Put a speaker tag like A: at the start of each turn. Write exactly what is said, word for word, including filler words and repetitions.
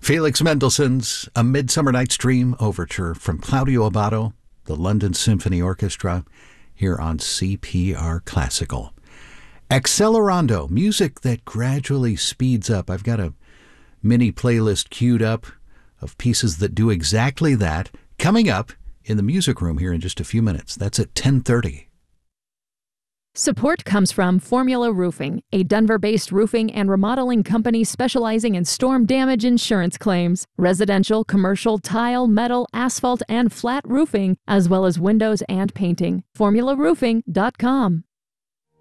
A: Felix Mendelssohn's A Midsummer Night's Dream Overture from Claudio Abbado, the London Symphony Orchestra, here on C P R Classical. Accelerando, music that gradually speeds up. I've got a mini playlist queued up of pieces that do exactly that, coming up in the music room here in just a few minutes. That's at ten thirty.
B: Support comes from Formula Roofing, a Denver-based roofing and remodeling company specializing in storm damage insurance claims, residential, commercial, tile, metal, asphalt, and flat roofing, as well as windows and painting. formula roofing dot com.